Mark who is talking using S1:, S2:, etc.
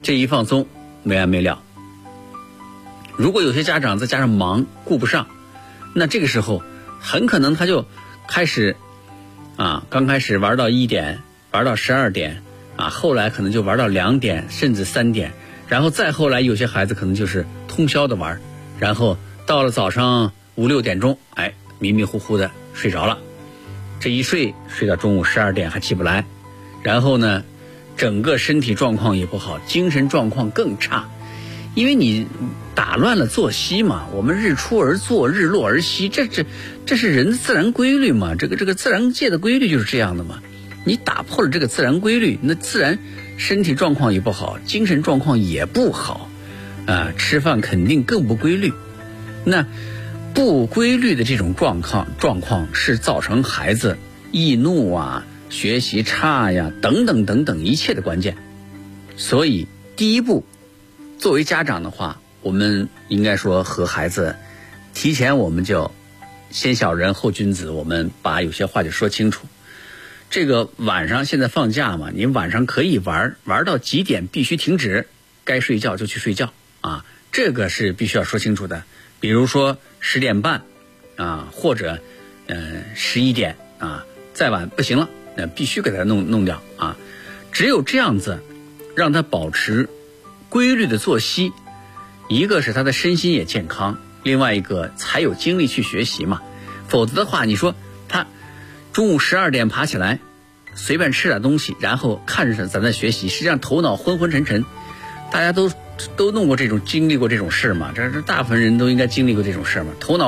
S1: 这一放松没完没了。如果有些家长再加上忙顾不上，那这个时候很可能他就开始刚开始玩到1点，玩到12点后来可能就玩到2点甚至3点，然后再后来有些孩子可能就是通宵的玩，然后到了早上5、6点钟迷迷糊糊的睡着了，这一睡到中午12点还起不来，然后呢整个身体状况也不好，精神状况更差，因为你打乱了作息嘛，我们日出而作，日落而息，这是人的自然规律嘛，这个自然界的规律就是这样的嘛。你打破了这个自然规律，那自然身体状况也不好，精神状况也不好吃饭肯定更不规律。那不规律的这种状况是造成孩子易怒学习差等等一切的关键。所以第一步，作为家长的话，我们应该说和孩子提前，我们就先小人后君子，我们把有些话就说清楚。这个晚上现在放假嘛，你晚上可以玩到几点必须停止，该睡觉就去睡觉这个是必须要说清楚的。比如说10点半或者11点再晚不行了，那必须给他弄掉只有这样子让他保持规律的作息，一个是他的身心也健康，另外一个才有精力去学习嘛。否则的话，你说他中午12点爬起来随便吃点东西，然后看着咱在学习，实际上头脑昏昏沉沉。大家都经历过这种事嘛，这大部分人都应该经历过这种事嘛，头脑